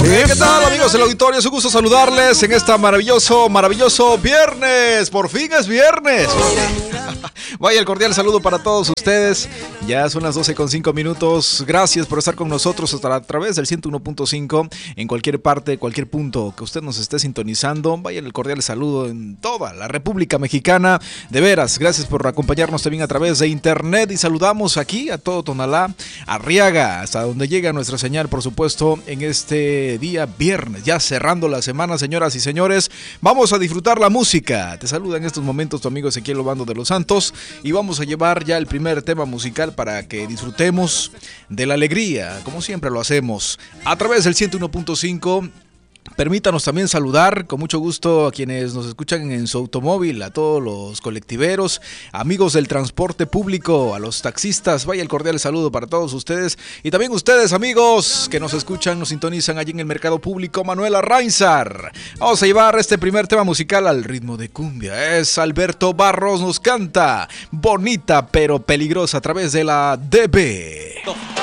¿Qué tal, amigos del auditorio? Es un gusto saludarles en esta maravilloso viernes. Por fin es viernes. Vaya el cordial saludo para todos ustedes. Ya son las 12:05. Gracias por estar con nosotros a través del 101.5 en cualquier parte, cualquier punto que usted nos esté sintonizando. Vaya el cordial saludo en toda la República Mexicana. De veras, gracias por acompañarnos también a través de internet y saludamos aquí a todo Tonalá, Arriaga, hasta donde llega nuestra señal, por supuesto, en este día viernes, ya cerrando la semana, señoras y señores. Vamos a disfrutar la música. Te saluda en estos momentos tu amigo Ezequiel Obando de los Santos y vamos a llevar ya el primer tema musical para que disfrutemos de la alegría, como siempre lo hacemos, a través del 101.5. Permítanos también saludar con mucho gusto a quienes nos escuchan en su automóvil, a todos los colectiveros, amigos del transporte público, a los taxistas. Vaya el cordial saludo para todos ustedes y también ustedes, amigos, que nos escuchan, nos sintonizan allí en el mercado público Manuel Arrainzar. Vamos a llevar este primer tema musical al ritmo de cumbia. Es Alberto Barros, nos canta Bonita pero Peligrosa a través de la DB.